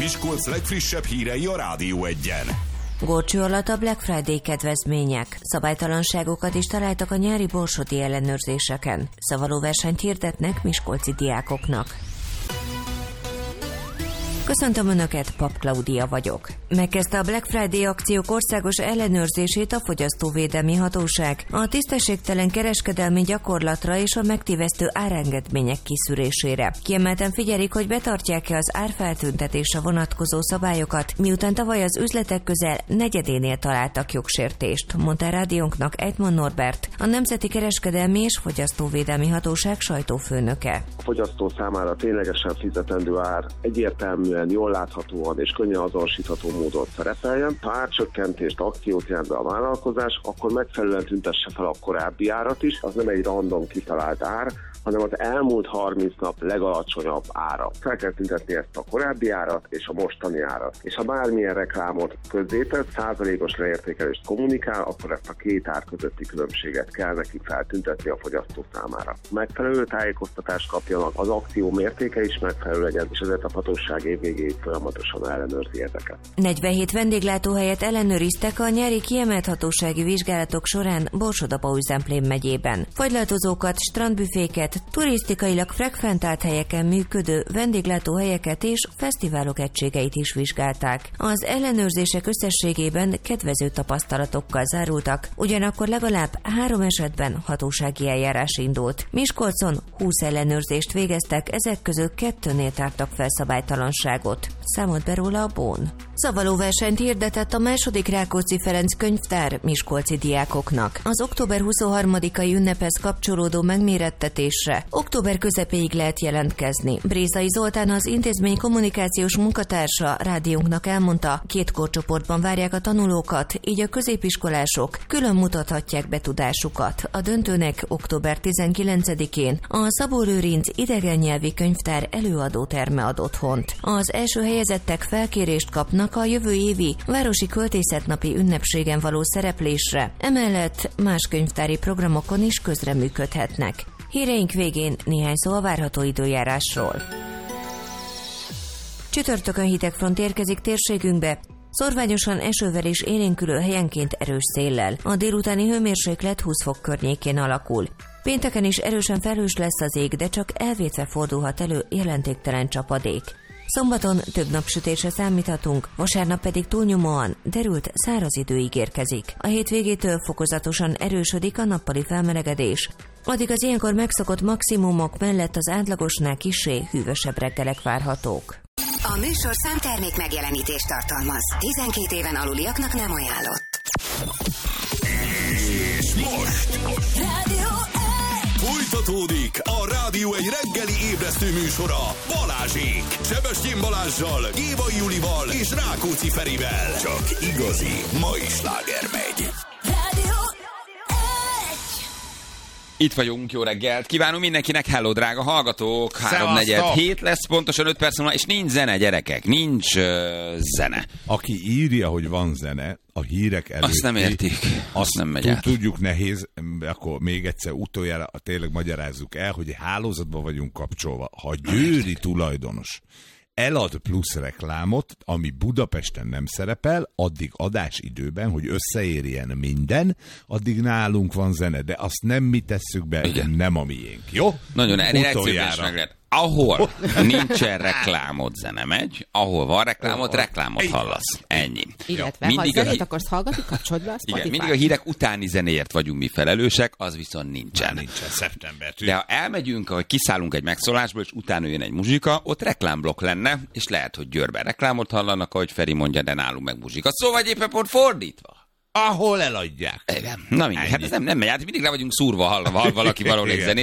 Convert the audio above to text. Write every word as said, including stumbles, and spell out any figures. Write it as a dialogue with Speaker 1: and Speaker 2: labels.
Speaker 1: Miskolc legfrissebb hírei a Rádió Egyen.
Speaker 2: Górcső alatt a Black Friday kedvezmények. Szabálytalanságokat is találtak a nyári borsodi ellenőrzéseken. Szavalóversenyt hirdetnek miskolci diákoknak. Köszöntöm Önöket, Pap Klaudia vagyok. Megkezdte a Black Friday akciók országos ellenőrzését a Fogyasztóvédelmi Hatóság. A tisztességtelen kereskedelmi gyakorlatra és a megtévesztő árengedmények kiszűrésére. Kiemelten figyelik, hogy betartják-e az árfeltüntetésre vonatkozó szabályokat, miután tavaly az üzletek közel negyedénél találtak jogsértést, mondta rádiónknak Ejtman Norbert, a Nemzeti Kereskedelmi és Fogyasztóvédelmi Hatóság sajtófőnöke.
Speaker 3: A fogyasztó számára ténylegesen fizetendő ár egyértelműen, jól láthatóan és könnyen azonosítható módon szerepeljen. Ha árcsökkentést, akciót jelent be a vállalkozás, akkor megfelelően tüntesse fel a korábbi árat is. Az nem egy random kitalált ár, hanem az elmúlt harminc nap legalacsonyabb ára. Fel kell tüntetni ezt a korábbi árat és a mostani árat. És ha bármilyen reklámot közzétett, százalékos leértékelést kommunikál, akkor ezt a két ár közötti különbséget kell neki feltüntetni a fogyasztó számára. Megfelelő tájékoztatást kapjanak, az akció mértéke is megfelelő legyen, és ezért a hatóság évvégéig folyamatosan ellenőrzi ezeket.
Speaker 2: negyvenhét vendéglátóhelyet ellenőriztek a nyári kiemelt hatósági vizsgálatok során Borsod-Abaúj-Zemplén megyében. Fagylaltozókat, strandbüféket, turisztikailag frekventált helyeken működő vendéglátóhelyeket és fesztiválok egységeit is vizsgálták. Az ellenőrzések összességében kedvező tapasztalatokkal zárultak, ugyanakkor legalább három esetben hatósági eljárás indult. Miskolcon húsz ellenőrzést végeztek, ezek közül kettőnél tártak fel szabálytalanságot. Számolt be róla a Bón. Szavalóversenyt hirdetett a második Rákóczi Ferenc könyvtár miskolci diákoknak. Az október huszonharmadikai ünnephez kapcsolódó megmérettetésre október közepéig lehet jelentkezni. Brézai Zoltán, az intézmény kommunikációs munkatársa rádiónknak elmondta, két korcsoportban várják a tanulókat, így a középiskolások külön mutathatják be tudásukat. A döntőnek október tizenkilencedikén a Szabó Lőrinc idegennyelvi könyvtár előadóterme ad otthont. Az első helyezettek felkérést kapnak a jövő évi városi költészetnapi ünnepségen való szereplésre, emellett más könyvtári programokon is közreműködhetnek. Híreink végén néhány szó a várható időjárásról. Csütörtökön hidegfront érkezik térségünkbe, szorványosan esővel és élénkülő helyenként erős széllel. A délutáni hőmérséklet húsz fok környékén alakul. Pénteken is erősen felhős lesz az ég, de csak elvétve fordulhat elő jelentéktelen csapadék. Szombaton több napsütésre számíthatunk, vasárnap pedig túlnyomóan derült száraz idő ígérkezik. A hétvégétől fokozatosan erősödik a nappali felmelegedés. Addig az ilyenkor megszokott maximumok mellett az átlagosnál kissé hűvösebb reggelek várhatók.
Speaker 4: A műsorszám termék megjelenítést tartalmaz. tizenkét éven aluliaknak nem ajánlott.
Speaker 1: És most folytatódik a Rádió egy reggeli ébresztő műsora Balázsék. Sebestyén Balázssal, Gévai Julival és Rákóczi Ferivel. Csak igazi mai sláger megy.
Speaker 5: Itt vagyunk, jó reggelt! Kívánunk mindenkinek, hello, drága hallgatók! háromnegyed hét lesz, pontosan öt perc múlva, és nincs zene, gyerekek, nincs uh, zene.
Speaker 6: Aki írja, hogy van zene, a hírek előtt...
Speaker 5: Azt nem értik, azt nem megy át.
Speaker 6: Tudjuk nehéz, akkor még egyszer utoljára tényleg magyarázzuk el, hogy hálózatban vagyunk kapcsolva. Ha győri tulajdonos elad plusz reklámot, ami Budapesten nem szerepel, addig adásidőben, hogy összeérjen minden, addig nálunk van zene, de azt nem mi tesszük be, igen, nem a miénk, jó?
Speaker 5: Nagyon egyszerűen is meg lehet. Ahol nincsen reklámot, zene megy, ahol van reklámot, reklámot hallasz. Ennyi.
Speaker 7: Illetve, ha zenét akarsz hallgatni, kapcsold be a Spotify.
Speaker 5: Igen, mindig a hírek utáni zenéért vagyunk mi felelősek, az viszont nincsen.
Speaker 6: Már nincsen, szeptembertől.
Speaker 5: De ha elmegyünk, hogy kiszállunk egy megszólásból, és utána jön egy muzsika, ott reklámblokk lenne, és lehet, hogy Győrben reklámot hallanak, ahogy Feri mondja, de nálunk meg muzsika. Szóval éppen pont fordítva.
Speaker 6: Ahol eladják.
Speaker 5: Igen. Na mindig, hát ez nem, nem megy át, mindig le vagyunk szúrva, hall, hall valaki valahol egy zenét.